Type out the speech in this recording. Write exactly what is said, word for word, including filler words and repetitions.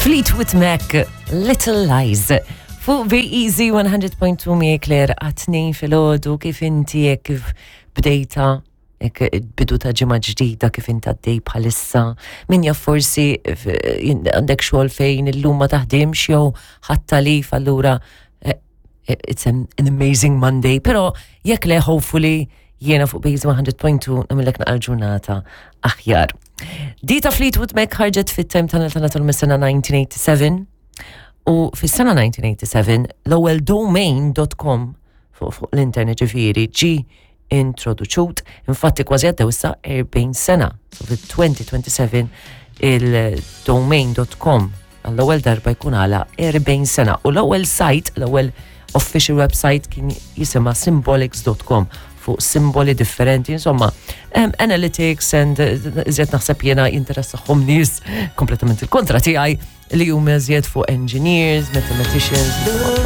Fleetwood Mac, Little Lies. Fuq Be Easy one hundred point two mi Claire għatni fil-ħodu kif inti kif bdejta bidu ta' ġimgħa ġdida kif inti għaddej bħalissa min jaf forsi għandek xogħol fejn illum ma taħdimx jew ħadd lif allura it's an, an amazing Monday, però jekk le hopefully jiena fuq Be Easy one hundred point two nagħmellek naqal ġurnata aħjar. Dita Fleetwood Mac ħarġet fit-time tagħna tagħna tal-mis-sena nineteen eighty-seven u fis-sena nineteen eighty-seven l-ewwel domain dot com fuq fuq l-internet ġifieri ġi introduċut, infatti kważi għaddew issa erbgħin sena. So fit-twenty twenty-seven il-domain dot com għall-ewwel darba jkun għala erbgħin sena u l-ewwel site, l-ewwel official website kien jisimha symbolics dot com fuq simboli differenti, insomma, um, analytics and iżjed naħseb jena interessaħom nies kompletament il-kontra tiegħi li huma iżjed fuq engineers, mathematicians,